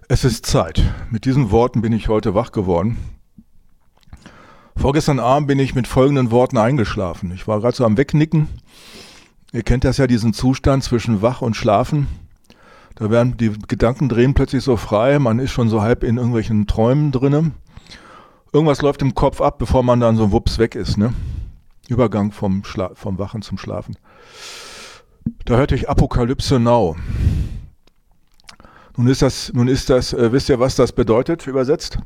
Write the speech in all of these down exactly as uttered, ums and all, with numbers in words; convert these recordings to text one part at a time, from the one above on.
Es ist Zeit. Mit diesen Worten bin ich heute wach geworden. Vorgestern Abend bin ich mit folgenden Worten eingeschlafen. Ich war gerade so am Wegnicken. Ihr kennt das ja, diesen Zustand zwischen Wach und Schlafen. Da werden die Gedanken drehen plötzlich so frei. Man ist schon so halb in irgendwelchen Träumen drinne. Irgendwas läuft im Kopf ab, bevor man dann so wups weg ist, ne? Übergang vom, Schla- vom Wachen zum Schlafen. Da hörte ich Apokalypse Now. Nun ist das, nun ist das, äh, wisst ihr, was das bedeutet, übersetzt?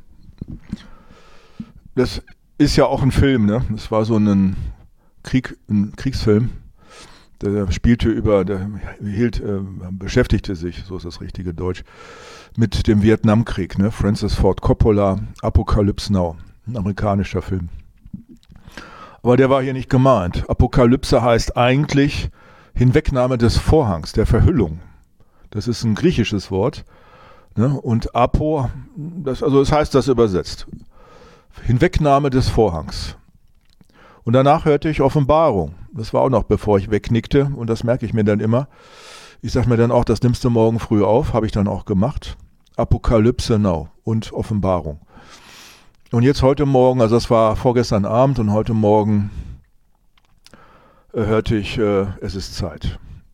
Das ist ja auch ein Film, ne? Das war so ein Krieg, ein Kriegsfilm. Der spielte über, der hielt, äh, beschäftigte sich, so ist das richtige Deutsch, mit dem Vietnamkrieg, ne? Francis Ford Coppola, Apocalypse Now, ein amerikanischer Film. Aber der war hier nicht gemeint. Apokalypse heißt eigentlich Hinwegnahme des Vorhangs, der Verhüllung. Das ist ein griechisches Wort. Ne? Und Apo, das, also das heißt das übersetzt. Hinwegnahme des Vorhangs. Und danach hörte ich Offenbarung. Das war auch noch, bevor ich wegnickte. Und das merke ich mir dann immer. Ich sage mir dann auch, das nimmst du morgen früh auf. Habe ich dann auch gemacht. Apokalypse Now und Offenbarung. Und jetzt heute Morgen, also das war vorgestern Abend und heute Morgen äh, hörte ich, äh, es ist Zeit.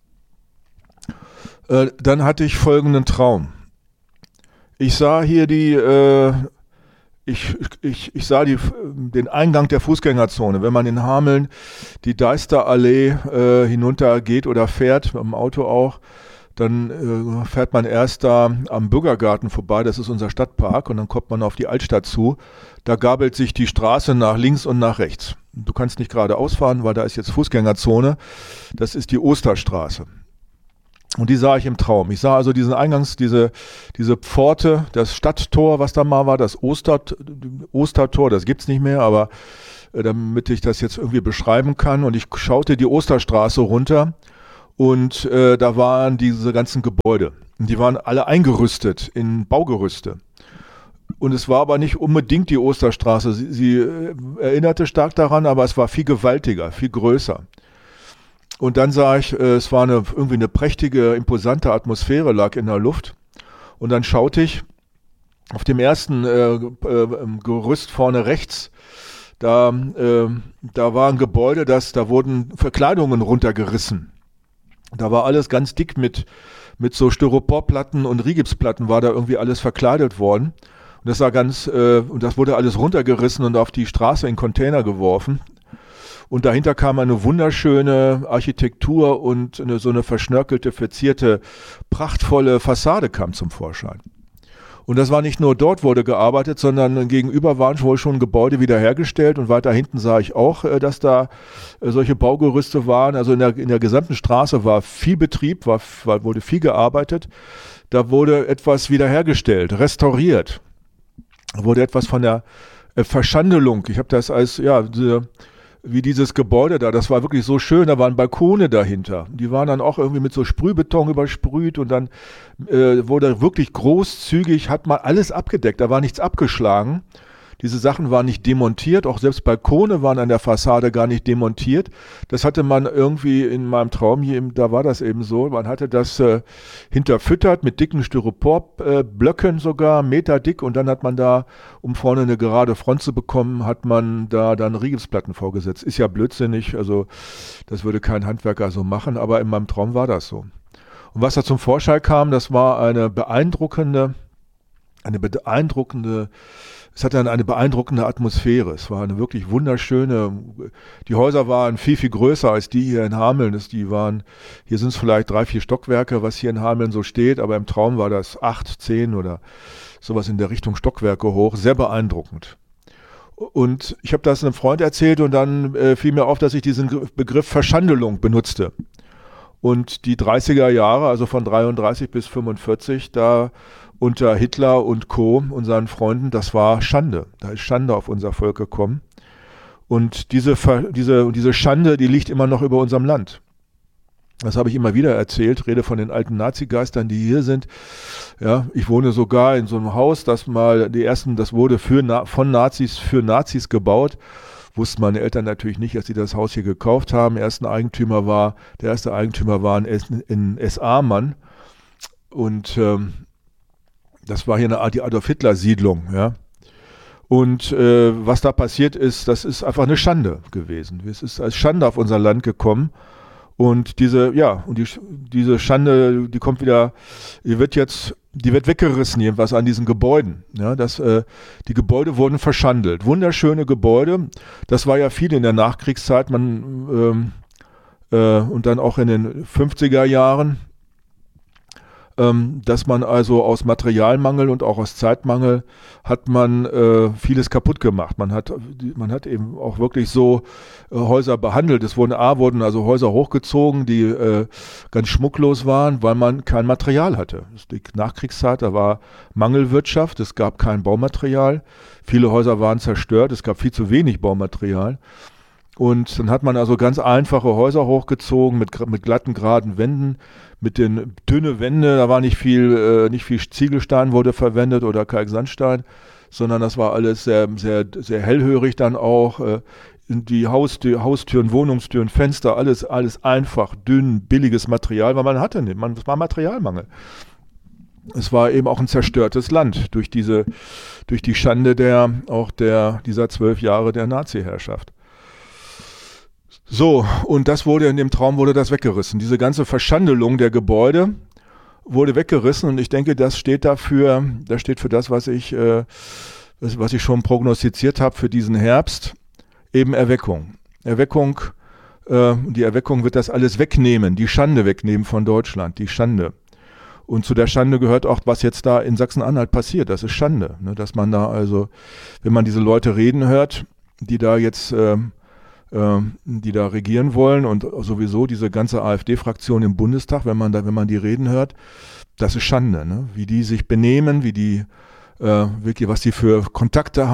Äh, dann hatte ich folgenden Traum. Ich sah hier die, äh, ich, ich, ich sah die, den Eingang der Fußgängerzone. Wenn man in Hameln die Deisterallee äh, hinunter geht oder fährt, im Auto auch, dann äh, fährt man erst da am Bürgergarten vorbei, das ist unser Stadtpark, und dann kommt man auf die Altstadt zu. Da gabelt sich die Straße nach links und nach rechts. Du kannst nicht geradeaus fahren, weil da ist jetzt Fußgängerzone. Das ist die Osterstraße. Und die sah ich im Traum. Ich sah also diesen Eingangs, diese, diese Pforte, das Stadttor, was da mal war, das Oster, Ostertor, das gibt's nicht mehr, aber äh, damit ich das jetzt irgendwie beschreiben kann. Und ich schaute die Osterstraße runter. Und äh, da waren diese ganzen Gebäude. Und die waren alle eingerüstet in Baugerüste. Und es war aber nicht unbedingt die Osterstraße. Sie, sie äh, erinnerte stark daran, aber es war viel gewaltiger, viel größer. Und dann sah ich, äh, es war eine, irgendwie eine prächtige, imposante Atmosphäre lag in der Luft. Und dann schaute ich auf dem ersten äh, äh, Gerüst vorne rechts. Da, äh, da war ein Gebäude, das, da wurden Verkleidungen runtergerissen. Da war alles ganz dick mit, mit so Styroporplatten und Rigipsplatten war da irgendwie alles verkleidet worden. Und das war ganz, äh, und das wurde alles runtergerissen und auf die Straße in Container geworfen. Und dahinter kam eine wunderschöne Architektur und eine, so eine verschnörkelte, verzierte, prachtvolle Fassade kam zum Vorschein. Und das war nicht nur dort wurde gearbeitet, sondern gegenüber waren wohl schon Gebäude wiederhergestellt und weiter hinten sah ich auch, dass da solche Baugerüste waren. Also in der, in der gesamten Straße war viel Betrieb, war, war, wurde viel gearbeitet. Da wurde etwas wiederhergestellt, restauriert. Da wurde etwas von der Verschandelung. Ich habe das als, ja, diese, wie dieses Gebäude da, das war wirklich so schön, da waren Balkone dahinter. Die waren dann auch irgendwie mit so Sprühbeton übersprüht und dann äh, wurde wirklich großzügig, hat man alles abgedeckt, da war nichts abgeschlagen. Diese Sachen waren nicht demontiert, auch selbst Balkone waren an der Fassade gar nicht demontiert. Das hatte man irgendwie in meinem Traum hier, da war das eben so, man hatte das äh, hinterfüttert mit dicken Styroporblöcken äh, sogar, Meter dick, und dann hat man da, um vorne eine gerade Front zu bekommen, hat man da dann Rigipsplatten vorgesetzt. Ist ja blödsinnig, also das würde kein Handwerker so machen, aber in meinem Traum war das so. Und was da zum Vorschein kam, das war eine beeindruckende, eine beeindruckende Es hatte dann eine beeindruckende Atmosphäre. Es war eine wirklich wunderschöne, die Häuser waren viel, viel größer als die hier in Hameln. Das, die waren, hier sind es vielleicht drei, vier Stockwerke, was hier in Hameln so steht, aber im Traum war das acht, zehn oder sowas in der Richtung Stockwerke hoch. Sehr beeindruckend. Und ich habe das einem Freund erzählt und dann äh, fiel mir auf, dass ich diesen Begriff Verschandelung benutzte. Und die dreißiger Jahre, also von dreiunddreißig bis fünfundvierzig, da unter Hitler und Co., unseren Freunden, das war Schande. Da ist Schande auf unser Volk gekommen. Und diese, diese, diese Schande, die liegt immer noch über unserem Land. Das habe ich immer wieder erzählt, rede von den alten Nazi-Geistern, die hier sind. Ja, ich wohne sogar in so einem Haus, das mal die ersten, das wurde für, von Nazis für Nazis gebaut. Wussten meine Eltern natürlich nicht, als sie das Haus hier gekauft haben. Ersten Eigentümer war, der erste Eigentümer war ein, ein S A-Mann. Und ähm, Das war hier eine Art die Adolf-Hitler-Siedlung, ja. Und äh, was da passiert ist, das ist einfach eine Schande gewesen. Es ist als Schande auf unser Land gekommen. Und diese, ja, und die, diese Schande, die kommt wieder, die wird jetzt, die wird weggerissen, jedenfalls an diesen Gebäuden. Ja, das, äh, die Gebäude wurden verschandelt. Wunderschöne Gebäude. Das war ja viel in der Nachkriegszeit, man, ähm, äh, und dann auch in den fünfziger Jahren, ähm, dass man also aus Materialmangel und auch aus Zeitmangel hat man äh, vieles kaputt gemacht. Man hat, man hat eben auch wirklich so äh, Häuser behandelt. Es wurden A, wurden also Häuser hochgezogen, die äh, ganz schmucklos waren, weil man kein Material hatte. Das ist die Nachkriegszeit, da war Mangelwirtschaft, es gab kein Baumaterial. Viele Häuser waren zerstört, es gab viel zu wenig Baumaterial. Und dann hat man also ganz einfache Häuser hochgezogen mit, mit glatten, geraden Wänden, mit den dünne Wände, da war nicht viel, äh, nicht viel Ziegelstein wurde verwendet oder Kalksandstein, sondern das war alles sehr, sehr, sehr hellhörig dann auch. Äh, die Haustür, Haustüren, Wohnungstüren, Fenster, alles, alles einfach, dünn, billiges Material, weil man hatte nicht, man, es war Materialmangel. Es war eben auch ein zerstörtes Land durch diese, durch die Schande der, auch der, dieser zwölf Jahre der Nazi-Herrschaft. So, und das wurde, in dem Traum wurde das weggerissen. Diese ganze Verschandelung der Gebäude wurde weggerissen und ich denke, das steht dafür, das steht für das, was ich, äh, was ich schon prognostiziert habe für diesen Herbst, eben Erweckung. Erweckung, äh, die Erweckung wird das alles wegnehmen, die Schande wegnehmen von Deutschland, die Schande. Und zu der Schande gehört auch, was jetzt da in Sachsen-Anhalt passiert. Das ist Schande, ne? Dass man da also, wenn man diese Leute reden hört, die da jetzt äh, die da regieren wollen und sowieso diese ganze AfD-Fraktion im Bundestag, wenn man da, wenn man die reden hört, das ist Schande, ne? Wie die sich benehmen, wie die, äh, wirklich, was die für Kontakte